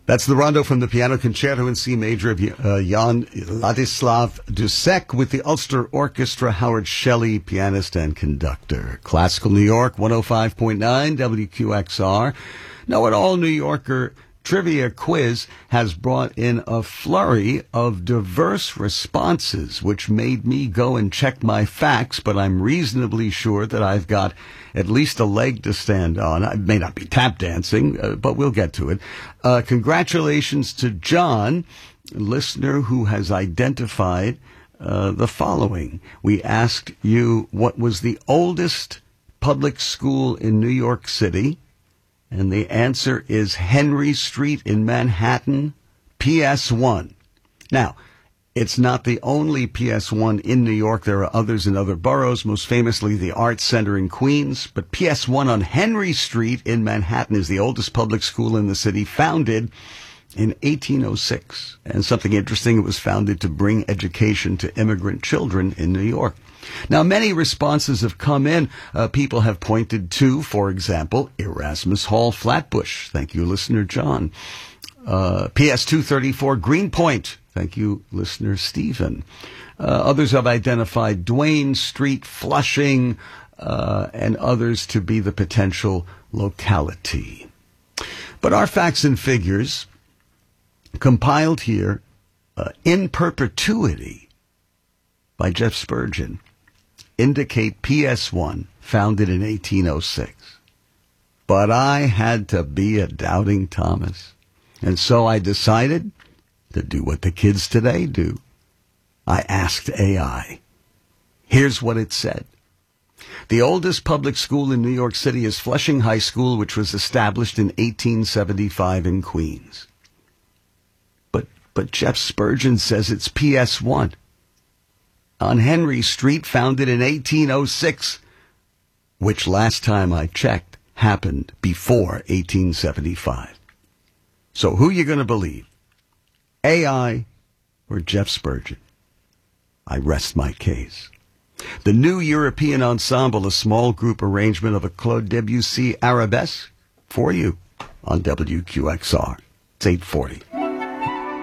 That's the rondo from the Piano Concerto in C major of Jan Ladislav Dussek with the Ulster Orchestra, Howard Shelley, pianist and conductor. Classical New York, 105.9 WQXR. Know-it-all New Yorker trivia quiz has brought in a flurry of diverse responses, which made me go and check my facts, but I'm reasonably sure that I've got at least a leg to stand on. I may not be tap dancing, but we'll get to it. Congratulations to John, listener who has identified the following. We asked you what was the oldest public school in New York City, and the answer is Henry Street in Manhattan, PS1. Now, it's not the only PS1 in New York. There are others in other boroughs, most famously the Arts Center in Queens. But PS1 on Henry Street in Manhattan is the oldest public school in the city, founded in 1806. And something interesting, it was founded to bring education to immigrant children in New York. Now, many responses have come in. People have pointed to, for example, Erasmus Hall, Flatbush. Thank you, listener John. PS 234, Greenpoint. Thank you, listener Stephen. Others have identified Duane Street, Flushing, and others to be the potential locality. But our facts and figures, compiled here in perpetuity by Jeff Spurgeon, indicate PS1 founded in 1806. But I had to be a doubting Thomas. And so I decided to do what the kids today do. I asked AI. Here's what it said. The oldest public school in New York City is Flushing High School, which was established in 1875 in Queens. But Jeff Spurgeon says it's PS1. On Henry Street, founded in 1806, which last time I checked happened before 1875. So who you going to believe? AI or Jeff Spurgeon? I rest my case. The New European Ensemble, a small group arrangement of a Claude Debussy arabesque for you on WQXR. It's 8:40.